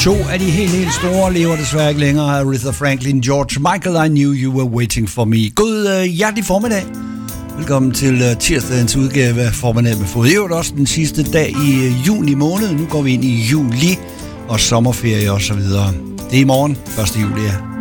To af de helt store lever desværre ikke længere. Aretha Franklin, George Michael, I Knew You Were Waiting For Me. God hjertelig formiddag. Velkommen til tirsdagens udgave af Formiddag med Fod. Det er jo også den sidste dag i juni måned. Nu går vi ind i juli og sommerferie og så videre. Det er i morgen, 1. juli, ja.